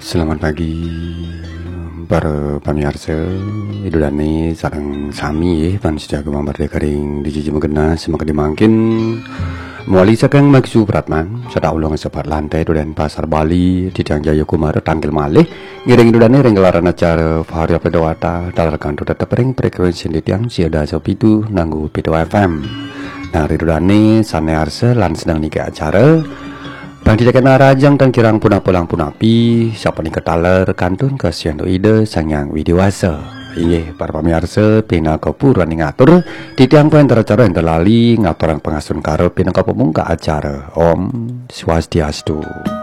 Selamat pagi para pamirsa. Idulani sareng sami pan sejago mambarte karing dijiji megena semakin makin muali sakang maksu pratman sada ulang sepat lantai dan pasar Bali di Jaya Kumara tanggal malih ngiring idulani renggelaran acara Varia Pedawata dalarkan tetap ring frekuensi di tiang siada sopitu nanggu Pedawata FM. Nah idulani sane arse lan sedang nikah acara Bang tidak kena rajang dan kirang punah pulang punapi siapa nih ketaler kantun kasihan do ide sangyang widiwasa. Iye para pamirsa pina kapura ning ngatur di tiang poin cara yang terlali ngaturan pengasun karo pina kapumungka acara Om Swastiastu.